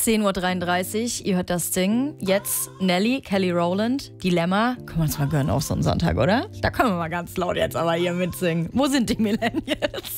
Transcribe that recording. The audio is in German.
10:33 Uhr, ihr hört das Ding. Jetzt Nelly, Kelly Rowland, Dilemma. Können wir uns mal gönnen auf so einen Sonntag, oder? Da können wir mal ganz laut jetzt aber hier mitsingen. Wo sind die Millennials?